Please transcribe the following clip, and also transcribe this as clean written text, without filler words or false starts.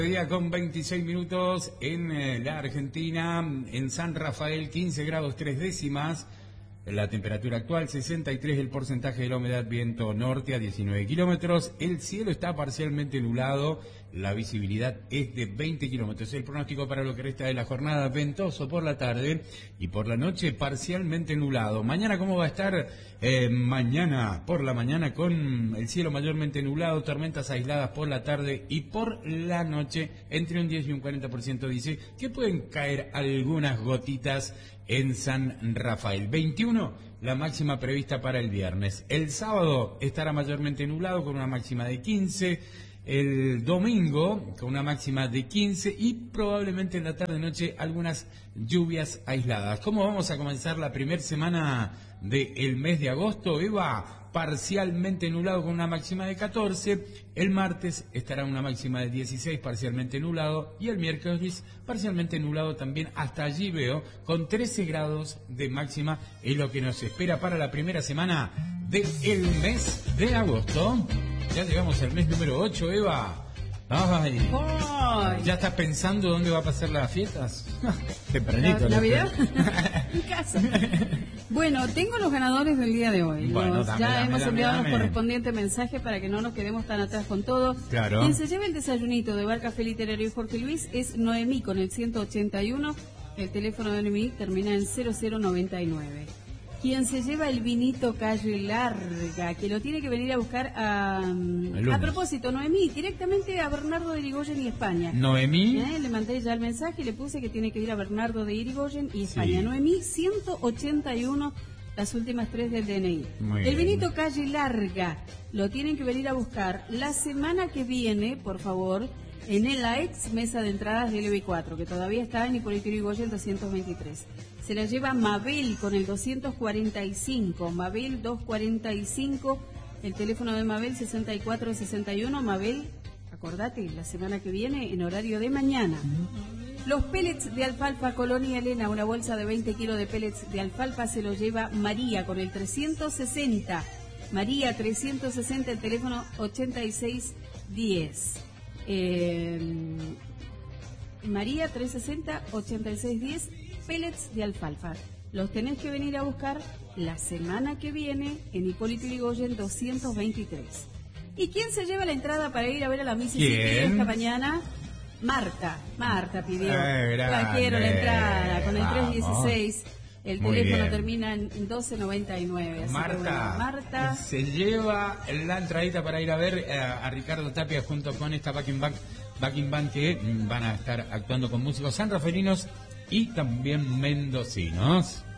Día con 26 minutos en la Argentina, en San Rafael 15 grados 3 décimas, la temperatura actual 63, el porcentaje de la humedad, viento norte a 19 kilómetros, el cielo está parcialmente nublado, la visibilidad es de 20 kilómetros, el pronóstico para lo que resta de la jornada, ventoso por la tarde y por la noche parcialmente nublado. Mañana, ¿cómo va a estar? Mañana por la mañana con el cielo mayormente nublado, tormentas aisladas por la tarde y por la noche entre un 10 y un 40% dice que pueden caer algunas gotitas en San Rafael. 21 la máxima prevista para el viernes. El sábado estará mayormente nublado con una máxima de 15. El domingo con una máxima de 15 y probablemente en la tarde-noche algunas lluvias aisladas. ¿Cómo vamos a comenzar la primera semana del mes de agosto, Eva? Parcialmente nublado con una máxima de 14, el martes estará una máxima de 16, parcialmente nublado, y el miércoles parcialmente nublado también, hasta allí veo, con 13 grados de máxima, es lo que nos espera para la primera semana del mes de agosto. Ya llegamos al mes número 8, Eva. Ay, ¿ya estás pensando dónde va a pasar las fiestas? Tempranito. ¿Navidad? En casa. Bueno, tengo los ganadores del día de hoy. Bueno, ya hemos enviado los correspondientes mensajes para que no nos quedemos tan atrás con todo. Claro. Quien se lleva el desayunito de Bar Café Literario y Jorge Luis es Noemí con el 181. El teléfono de Noemí termina en 0099. Quien se lleva el vinito Calle Larga, que lo tiene que venir a buscar a propósito, Noemí, directamente a Bernardo de Irigoyen y España. Noemí. Le mandé ya el mensaje y le puse que tiene que ir a Bernardo de Irigoyen y España. Sí. Noemí, 181, las últimas 3 del DNI. El vinito Calle Larga, lo tienen que venir a buscar la semana que viene, por favor, en la ex mesa de entradas del EB4, que todavía está en Hipólito Yrigoyen 223. Se la lleva Mabel con el 245, Mabel 245, el teléfono de Mabel 6461. Mabel, acordate, la semana que viene en horario de mañana. Los pellets de alfalfa Colonia Elena, una bolsa de 20 kilos de pellets de alfalfa se lo lleva María con el 360. María 360, el teléfono 8610. María 360 8610, pellets de alfalfa. Los tenés que venir a buscar la semana que viene en Hipólito Yrigoyen 223. ¿Y quién se lleva la entrada para ir a ver a la Mississippi esta mañana? Marta pidió. La quiero la entrada con el 316. El teléfono termina en 1299. Así Marta se lleva la entradita para ir a ver a Ricardo Tapia junto con esta backing band que van a estar actuando con músicos sanrafaelinos y también mendocinos.